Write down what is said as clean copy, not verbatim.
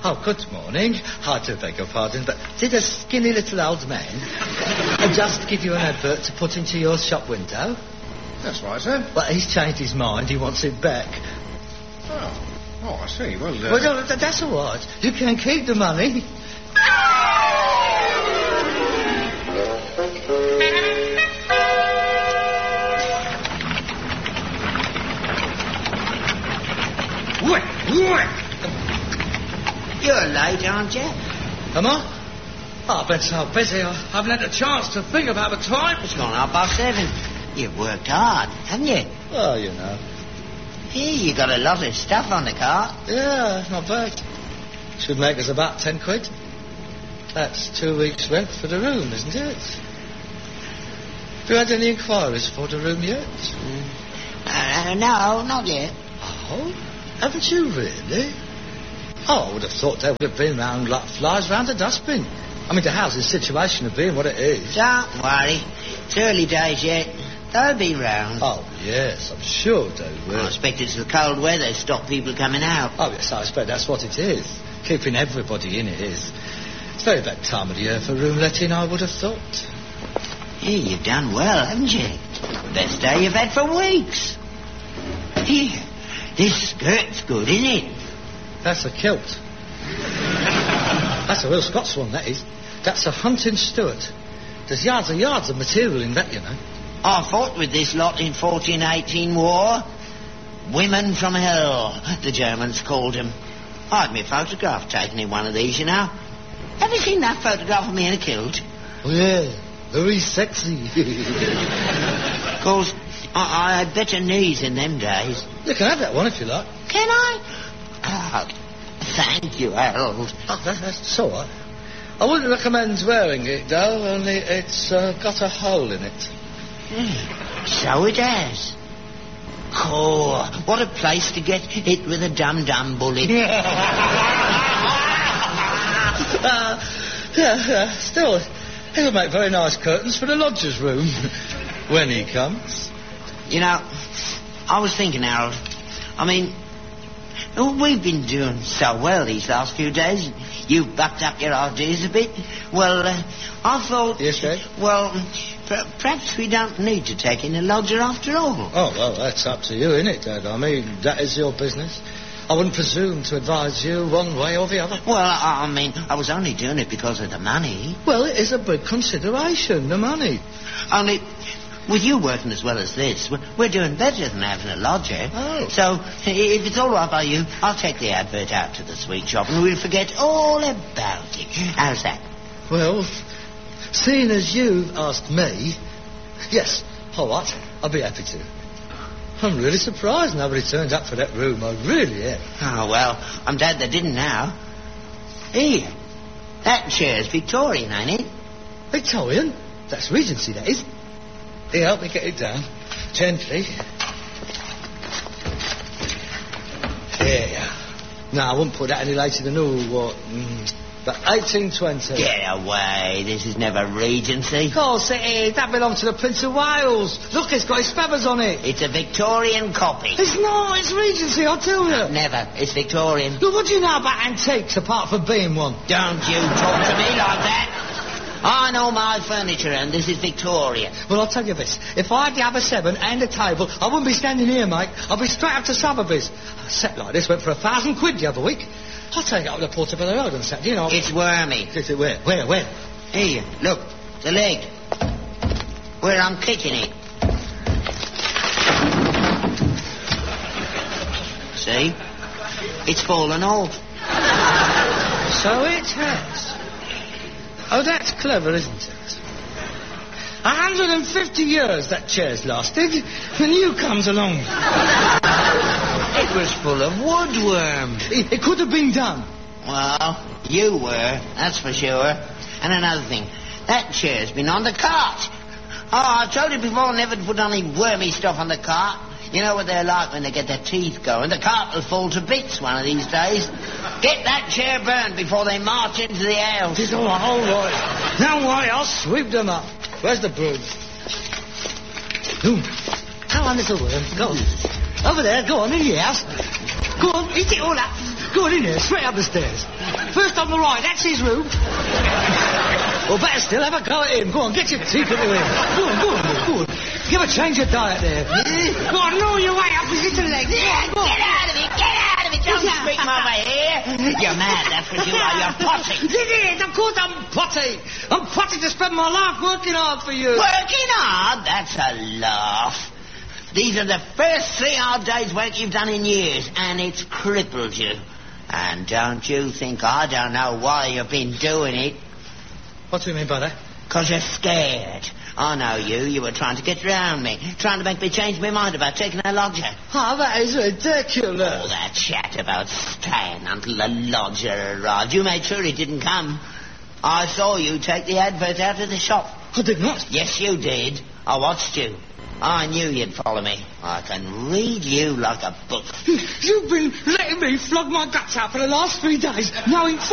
Oh, good morning. I do beg your pardon, but did a skinny little old man just give you an advert to put into your shop window? That's right, sir. Well, he's changed his mind. He wants it back. Oh, I see. Well, no, that's all right. You can keep the money. You're late, aren't you? Am I? Oh, I've been so busy I haven't had a chance to think about the time. It's gone 7:30. You've worked hard, haven't you? Well, you know. Yeah, you got a lot of stuff on the cart. Yeah, not bad. Should make us about 10 quid. That's 2 weeks' rent for the room, isn't it? Have you had any inquiries for the room yet? No, not yet. Oh, haven't you really? Oh, I would have thought they would have been round like flies round a dustbin. I mean, the house's situation of being what it is. Don't worry. It's early days yet. They'll be round. Oh, yes, I'm sure they will. I expect it's the cold weather to stop people coming out. Oh, yes, I expect that's what it is. Keeping everybody in it is. It's a very bad time of the year for room letting, I would have thought. Yeah, you've done well, haven't you? Best day you've had for weeks. Here, this skirt's good, isn't it? That's a kilt. That's a real Scots one, that is. That's a hunting Stuart. There's yards and yards of material in that, you know. I fought with this lot in 1418 war. Women from hell, the Germans called them. I had my photograph taken in one of these, you know. Have you seen that photograph of me in a kilt? Oh, yeah. Very sexy. Of course, I had better knees in them days. You can have that one if you like. Can I? Oh, thank you, Harold. Oh, that's all right. I wouldn't recommend wearing it, though, only it's got a hole in it. So it has. Oh, what a place to get hit with a dum-dum bullet. Still, it'll make very nice curtains for the lodger's room when he comes. You know, I was thinking, Harold, I mean, we've been doing so well these last few days. You've bucked up your ideas a bit. Well, I thought... Yes, sir? Well, perhaps we don't need to take in a lodger after all. Oh, well, that's up to you, innit, Dad? I mean, that is your business. I wouldn't presume to advise you one way or the other. Well, I mean, I was only doing it because of the money. Well, it is a big consideration, the money. Only... with you working as well as this, we're doing better than having a lodger. Oh. So, if it's all right by you, I'll take the advert out to the sweet shop and we'll forget all about it. How's that? Well, seeing as you've asked me, yes, all right, I'll be happy to. I'm really surprised nobody turned up for that room. I really am. Oh, well, I'm glad they didn't now. Here, that chair's Victorian, ain't it? Victorian? That's Regency, that is. Here, help me get it down. Gently. There. No, I wouldn't put that any later than but 1820. Get away. This is never Regency. Of course it is. That belongs to the Prince of Wales. Look, it's got his feathers on it. It's a Victorian copy. It's not. It's Regency, I'll tell you. Never. It's Victorian. Look, what do you know about antiques apart from being one? Don't you talk to me like that. I know my furniture, and this is Victorian. Well, I'll tell you this. If I had the other 7 and a table, I wouldn't be standing here, mate. I'd be straight up to Sotheby's. A set like this went for 1,000 quid the other week. I'll take it up to Portobello Road on Saturday, you know. It's wormy. Is it where? Where? Here, look. The leg. Where I'm kicking it. See? It's fallen off. So it has. Oh, that's clever, isn't it? 150 years that chair's lasted, and you comes along. It was full of woodworm. It could have been done. Well, you were, that's for sure. And another thing, that chair's been on the cart. Oh, I've told you before never to put any wormy stuff on the cart. You know what they're like when they get their teeth going. The cart will fall to bits one of these days. Get that chair burned before they march into the house. It's all right. Don't worry, I'll sweep them up. Where's the broom? Come on, little worm. Go on. Over there, go on, in your house. Go on, eat it all up. Go on in there, straight up the stairs. First on the right, that's his room. Or better still, have a go at him. Go on, get your teeth into him. Go on. Give a change of diet there. Go on, gnaw your way up his little legs. Get out of it. Don't speak over here. You're mad, that's what you are. You're potty. It is, of course I'm potty. I'm potty to spend my life working hard for you. Working hard? That's a laugh. These are the first 3 hard days' work you've done in years, and it's crippled you. And don't you think I don't know why you've been doing it? What do you mean by that? 'Cause you're scared. I know you. You were trying to get round me, trying to make me change my mind about taking a lodger. Oh, that is ridiculous. All that chat about staying until the lodger arrived. You made sure he didn't come. I saw you take the advert out of the shop. I did not. Yes, you did. I watched you. I knew you'd follow me. I can read you like a book. You've been letting me flog my guts out for the last 3 days, knowing